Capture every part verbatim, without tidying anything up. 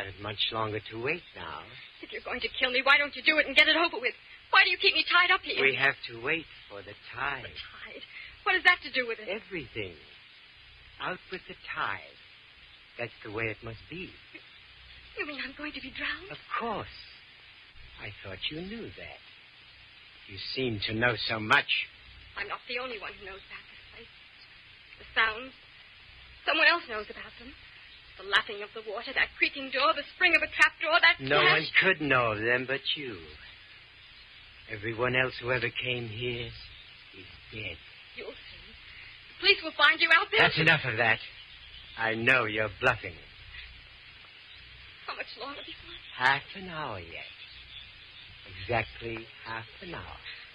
haven't much longer to wait now. If you're going to kill me, why don't you do it and get it over with? Why do you keep me tied up here? We have to wait for the tide. The tide? What has that to do with it? Everything. Out with the tide. That's the way it must be. You mean I'm going to be drowned? Of course. I thought you knew that. You seem to know so much. I'm not the only one who knows about this place. The sounds. Someone else knows about them. The lapping of the water, that creaking door, the spring of a trapdoor, that No flash. one could know of them but you. Everyone else who ever came here is dead. You'll see. The police will find you out there. That's enough of that. I know you're bluffing. How much longer before? Half an hour yet. Exactly half an hour.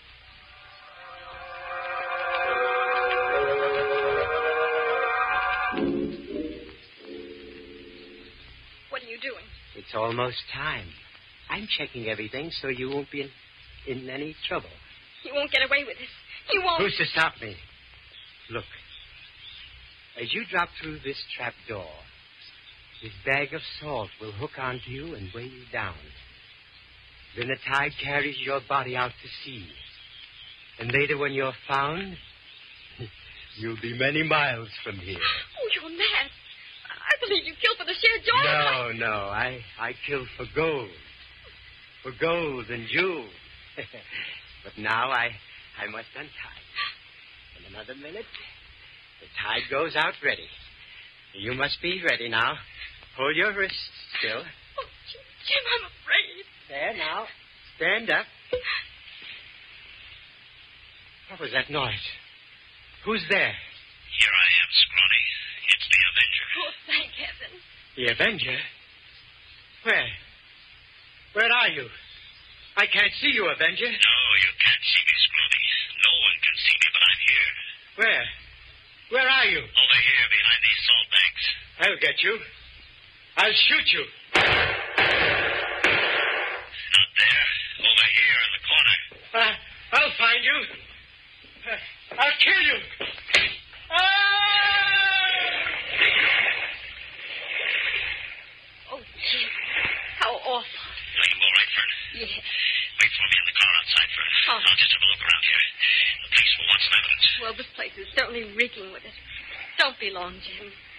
What are you doing? It's almost time. I'm checking everything so you won't be in, in any trouble. You won't get away with this. You won't. Who's to stop me? Look. As you drop through this trap door, this bag of salt will hook onto you and weigh you down. Then the tide carries your body out to sea. And later when you're found, you'll be many miles from here. Oh, you're mad. I believe you killed for the sheer joy of No, no. I, I killed for gold. For gold and jewels. But now I, I must untie. In another minute, the tide goes out ready. You must be ready now. Hold your wrists still. Oh, Jim, Jim, I'm afraid. There now. Stand up. What was that noise? Who's there? Here I am, Scrawny. It's the Avenger. Oh, thank heaven. The Avenger? Where? Where are you? I can't see you, Avenger. No, you can't see me, Scrawny. No one can see me, but I'm here. Where? Where are you? Over here, behind these salt banks. I'll get you. I'll shoot you. Not there. Over here in the corner. Uh, I'll find you. Uh, I'll kill you. Ah! Oh, Jim, how awful. Are you all right, Fern? Yes. Wait for me in the car outside, Fern. Oh. I'll just have a look around here. The police will want some evidence. Well, this place is certainly reeking with it. Don't be long, Jim.